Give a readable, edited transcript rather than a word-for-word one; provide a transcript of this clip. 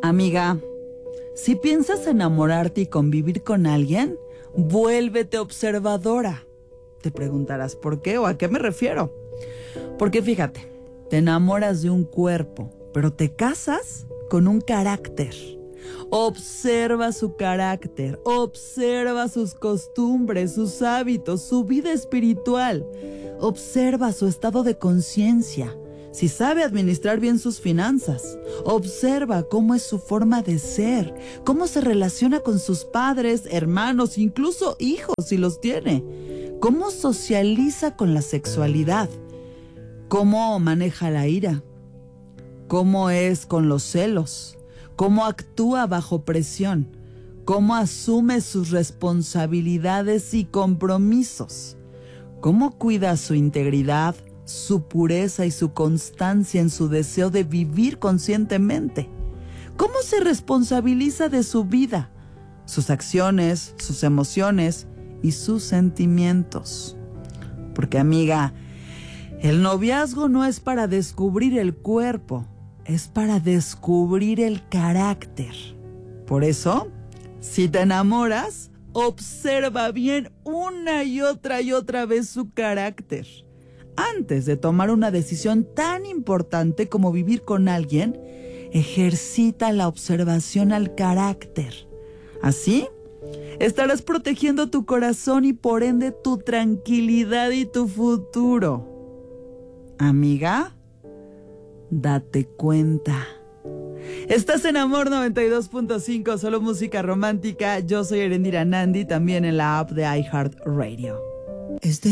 Amiga, si piensas enamorarte y convivir con alguien, vuélvete observadora. Te preguntarás por qué o a qué me refiero. Porque fíjate, te enamoras de un cuerpo, pero te casas con un carácter. Observa su carácter, observa sus costumbres, sus hábitos, su vida espiritual. Observa su estado de conciencia, si sabe administrar bien sus finanzas. Observa cómo es su forma de ser, cómo se relaciona con sus padres, hermanos, incluso hijos si los tiene. Cómo socializa con la sexualidad, cómo maneja la ira, cómo es con los celos, cómo actúa bajo presión, cómo asume sus responsabilidades y compromisos, cómo cuida su integridad, su pureza y su constancia en su deseo de vivir conscientemente, cómo se responsabiliza de su vida, sus acciones, sus emociones y sus sentimientos. Porque, amiga, el noviazgo no es para descubrir el cuerpo, es para descubrir el carácter. Por eso, si te enamoras, observa bien una y otra vez su carácter. Antes de tomar una decisión tan importante como vivir con alguien, ejercita la observación al carácter. Así, estarás protegiendo tu corazón y por ende tu tranquilidad y tu futuro. Amiga, date cuenta. Estás en Amor 92.5, solo música romántica. Yo soy Erendira Nandi, también en la app de iHeartRadio.